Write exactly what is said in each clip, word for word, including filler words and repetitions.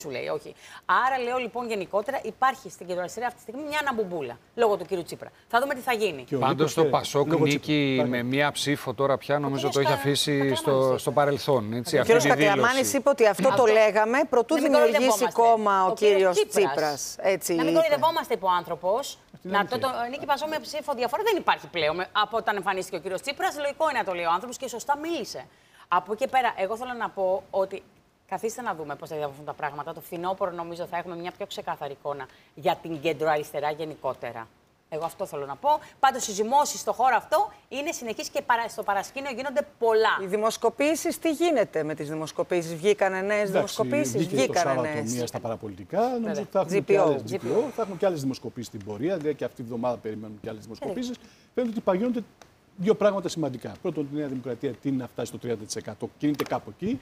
σου λέει, όχι. Άρα λέω λοιπόν γενικότερα υπάρχει στην κεντροαριστερά αυτή τη στιγμή μια αναμπομπούλα λόγω του κύριου Τσίπρα. Θα δούμε τι θα γίνει. Πάντως το Πασόκ νίκη με μία ψήφο τώρα πια νομίζω το έχει αφήσει στο, στο παρελθόν. Έτσι, ο κύριος Κακλαμάνης είπε ότι αυτό, αυτό το λέγαμε προτού δημιουργήσει κόμμα ο, ο κύριος Τσίπρας. Έτσι, να μην κοροϊδευόμαστε, είπε ο άνθρωπος. Να το, το νίκη Πασόκ με ψήφο διαφορά δεν υπάρχει πλέον από όταν εμφανίστηκε ο κύριος Τσίπρας. Λογικό είναι να το λέει ο άνθρωπος και σωστά μίλησε. Από εκεί πέρα, εγώ θέλω να πω ότι. Καθίστε να δούμε πώς θα διαμορφωθούν τα πράγματα. Το φθινόπωρο νομίζω θα έχουμε μια πιο ξεκάθαρη εικόνα για την κεντροαριστερά γενικότερα. Εγώ αυτό θέλω να πω. Πάντως οι ζυμώσεις στον χώρο αυτό είναι συνεχείς και στο παρασκήνιο γίνονται πολλά. Οι δημοσκοπήσεις, τι γίνεται με τις δημοσκοπήσεις, βγήκανε νέες δημοσκοπήσεις, βγήκανε νέες. Μία στα παραπολιτικά, νομίζω ότι θα έχουμε και άλλες τζι πι ο, θα έχουμε και άλλες δημοσκοπήσεις στην πορεία, δηλαδή και αυτή τη βδομάδα περιμένουμε και άλλες δημοσκοπήσεις. Φαίνεται ότι παγιώνονται δύο πράγματα σημαντικά. Πρώτον, η Νέα Δημοκρατία τείνει να φτάσει στο τριάντα τοις εκατό, κινείται κάπου εκεί.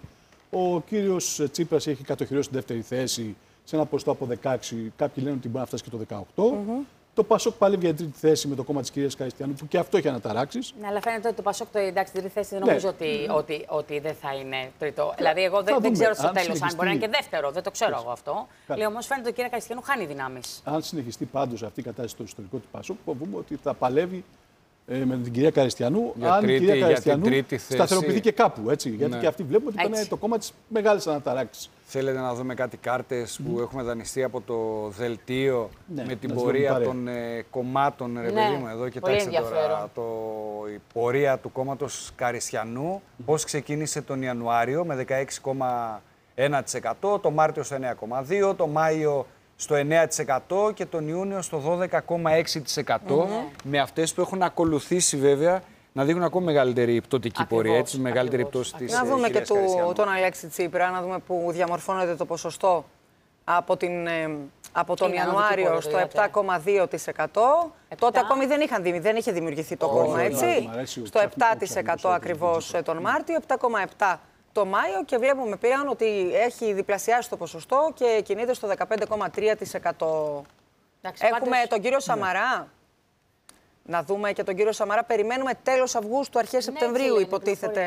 Ο κύριος Τσίπρας έχει κατοχυρώσει τη δεύτερη θέση σε ένα ποσοστό από δεκαέξι. Κάποιοι λένε ότι μπορεί να φτάσει και το δεκαοκτώ. Mm-hmm. Το Πασόκ παλεύει για την τρίτη θέση με το κόμμα της κυρίας Καριστιανού, που και αυτό έχει αναταράξεις. Ναι, αλλά φαίνεται ότι το Πασόκ, το εντάξει, την τρίτη θέση δεν νομίζω ναι. ότι, ότι, ότι δεν θα είναι τρίτο. Δηλαδή, εγώ δεν, δεν ξέρω στο τέλος αν μπορεί να είναι και δεύτερο. Δεν το ξέρω εγώ αυτό. Λέω όμως φαίνεται ότι η κυρία Καριστιανού χάνει δυνάμεις. Αν συνεχιστεί πάντως αυτή η κατάσταση στο ιστορικό του Πασόκ, φοβούμαι ότι θα παλεύει. Ε, με την κυρία Καριστιανού, για αν τρίτη, η κυρία Καριστιανού σταθεροποιηθεί και κάπου. Έτσι, ναι. Γιατί και αυτοί βλέπουμε ότι είναι το κόμμα της μεγάλης αναταράξης. Θέλετε να δούμε κάτι κάρτες που mm. έχουμε δανειστεί από το δελτίο ναι, με την πορεία των ε, κομμάτων, ρε ναι, παιδί μου, εδώ κοιτάξτε τώρα, το, η πορεία του κόμματος Καριστιανού, mm. πώς ξεκίνησε τον Ιανουάριο με δεκαέξι κόμμα ένα τοις εκατό, το Μάρτιο στο εννέα κόμμα δύο τοις εκατό, το Μάιο στο εννέα τοις εκατό και τον Ιούνιο στο δώδεκα κόμμα έξι τοις εκατό, mm-hmm. με αυτές που έχουν ακολουθήσει βέβαια να δείχνουν ακόμα μεγαλύτερη πτωτική ακριβώς, πορεία, έτσι, μεγαλύτερη πτώση της. Να δούμε και του, τον Αλέξη Τσίπρα, να δούμε που διαμορφώνεται το ποσοστό από, την, από τον είναι Ιανουάριο στο επτά κόμμα δύο τοις εκατό. Τότε ακόμη δεν, είχαν, δεν είχε δημιουργηθεί το oh, κόμμα, έτσι. Oh, στο επτά τοις εκατό ακριβώς τον Μάρτιο, επτά κόμμα επτά τοις εκατό το Μάιο και βλέπουμε πλέον ότι έχει διπλασιάσει το ποσοστό και κινείται στο δεκαπέντε κόμμα τρία τοις εκατό. Εντάξει, έχουμε πάντως τον κύριο Σαμαρά. Ναι. Να δούμε και τον κύριο Σαμαρά. Περιμένουμε τέλος Αυγούστου, αρχές ναι, Σεπτεμβρίου, έτσι, υποτίθεται.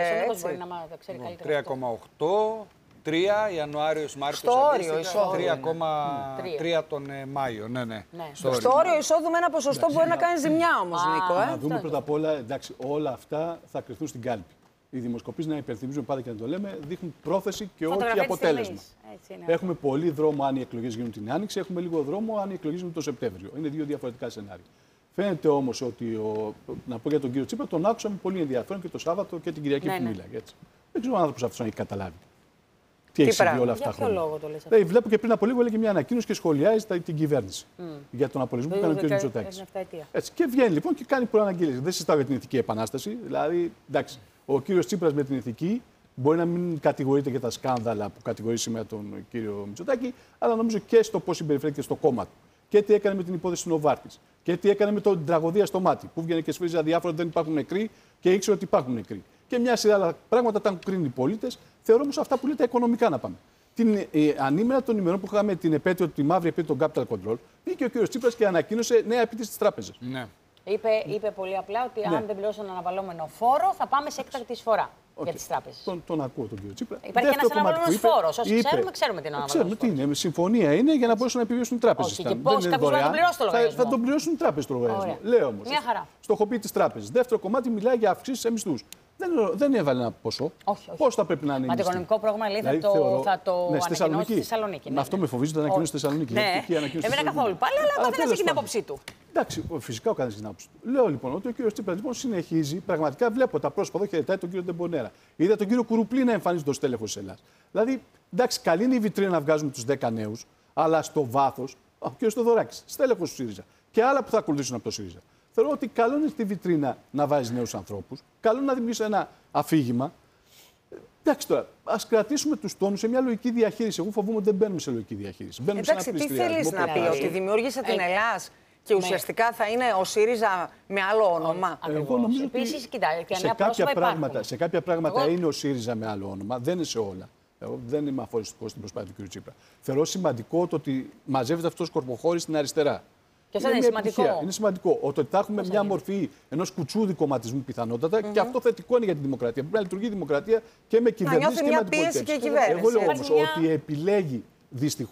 τρία κόμμα οκτώ, τρία Ιανουάριος, Μάρτιος, τρία κόμμα τρία τον Μάιο. Ναι, ναι. Ναι. Στο, στο όριο εισόδου με ένα ποσοστό εντάξει, μπορεί να, να κάνει ζημιά όμως, Νίκο. Να δούμε πρώτα απ' όλα, εντάξει, όλα αυτά θα κρυφθούν στην κάλπη. Οι δημοσκοπήσεις, να υπενθυμίζουμε πάντα και να το λέμε, δείχνουν πρόθεση και όχι αποτέλεσμα. Έχουμε πολύ δρόμο αν οι εκλογές γίνουν την Άνοιξη, έχουμε λίγο δρόμο αν οι εκλογές γίνουν τον Σεπτέμβριο. Είναι δύο διαφορετικά σενάρια. Φαίνεται όμως ότι, ο, να πω για τον κύριο Τσίπρα, τον άκουσα με πολύ ενδιαφέρον και το Σάββατο και την Κυριακή ναι, που ναι. μίλαγε. Έτσι. Δεν ξέρω αν ο άνθρωπος αυτός να έχει καταλάβει. Τι, τι έχει συμβεί όλα αυτά τα χρόνια. Λόγο το λες δηλαδή, βλέπω και πριν από λίγο έλεγε μια ανακοίνωση και σχολιάζει την κυβέρνηση mm. για τον απολογισμό που κάνει ο κ. Μητσοτάκης. Και βγαίνει λοιπόν και κάνει πολλά αναγγελίες. Δεν συζητάω για την ηθική επανάσταση. Δηλαδή, εντάξει, ο κύριος Τσίπρας με την ηθική μπορεί να μην κατηγορείται για τα σκάνδαλα που κατηγορεί σήμερα τον κύριο Μητσοτάκη, αλλά νομίζω και στο πώς συμπεριφέρθηκε στο κόμμα του. Και τι έκανε με την υπόθεση του Νοβάρτης. Και τι έκανε με την τραγωδία στο μάτι. Που βγαίνει και σφύριζε αδιάφορα ότι δεν υπάρχουν νεκροί και ήξερε ότι υπάρχουν νεκροί. Και μια σειρά άλλα πράγματα τα έχουν κρίνει οι πολίτες. Θεωρώ όμως αυτά που λέτε οικονομικά να πάμε. Την ε, ανήμερα των ημερών που είχαμε την επέτειο, τη μαύρη επέτειο των Capital Control, βγήκε ο κύριος Τσίπρας και ανακοίνωσε νέα επίτηση της τράπεζας. Ναι. Είπε, είπε πολύ απλά ότι ναι. αν δεν πληρώσουν αναβαλώμενο φόρο θα πάμε σε έκτακτη εισφορά okay. για τις τράπεζες. Τον, τον ακούω τον κύριο Τσίπρα. Υπάρχει ένας αναβαλώμενος φόρος. Όσοι είπε, ξέρουμε, ξέρουμε τι είναι ο αναβαλώμενος φόρος. Ξέρουμε τι είναι. Συμφωνία είναι για να μπορέσουν να επιβιώσουν οι τράπεζες. Όχι, και πώς κάποιος μπορεί να τον πληρώσει το λογαριασμό. Θα τον πληρώσουν οι τράπεζες το λογαριασμό. Λέω όμως. Μια χαρά. Στοχοποιεί τις τράπεζες. Δεύτερο κομμάτι μιλάει για αυξήσεις σε μισθούς. Δεν, δεν έβαλε ένα ποσό. Πώς θα πρέπει να είναι. Μα το οικονομικό πρόγραμμα λέει δηλαδή, θα το, θεωρώ... θα το ναι, ανακοινώσει στη Θεσσαλονίκη. Ναι, αυτό με φοβίζει το ανακοινώσει στη Θεσσαλονίκη. Ναι, εμένα καθόλου πάλι, αλλά ο καθένας έχει την άποψή του. Εντάξει, φυσικά ο καθένας έχει την άποψή του. Λέω λοιπόν ότι ο κύριος Τσίπρας λοιπόν συνεχίζει. Πραγματικά βλέπω τα πρόσωπα εδώ, χαιρετάει τον κύριο Ντεμπονέρα. Είδα τον κύριο Κουρουπλή να εμφανίζεται ως τέλεχος της Ελλάδας. Δηλαδή, εντάξει, καλή είναι η βιτρίνα να βγάζουμε τους δέκα νέους, αλλά στο βάθος ο κύριος Θεοδωράκης, στέλεχος του ΣΥΡΙΖΑ και άλλα που θα ακολουθήσουν από το ΣΥΡΙΖΑ. Θεωρώ ότι καλό είναι στη βιτρίνα να βάζει νέους ανθρώπους, καλό είναι να δημιουργήσει ένα αφήγημα. Εντάξει τώρα, ας κρατήσουμε τους τόνους σε μια λογική διαχείριση. Εγώ φοβούμαι ότι δεν μπαίνουμε σε λογική διαχείριση. Εντάξει, τι θέλεις να πει, ότι δημιούργησε την Ελλάδα και ουσιαστικά θα είναι ο ΣΥΡΙΖΑ με άλλο όνομα. Εγώ νομίζω ότι Επίσης, κοιτάξτε, και σε, κάποια πράγματα, σε κάποια πράγματα είναι ο ΣΥΡΙΖΑ με άλλο όνομα, δεν είναι σε όλα. Εγώ δεν είμαι αφοριστικός στην προσπάθεια του κ. Τσίπρα. Θεωρώ σημαντικό το ότι μαζεύεται αυτός ο κορποχώρης στην αριστερά. Και αυτό είναι, είναι σημαντικό. Είναι σημαντικό. Ότι θα έχουμε μια μορφή ενός κουτσούδη κομματισμού πιθανότατα mm-hmm. και αυτό θετικό είναι για την δημοκρατία. Πρέπει να λειτουργεί η δημοκρατία και με κυβερνήσεις και με αντιπολιτεύσεις. Και η κυβέρνηση. Εγώ λέω όμως ότι επιλέγει δυστυχώς.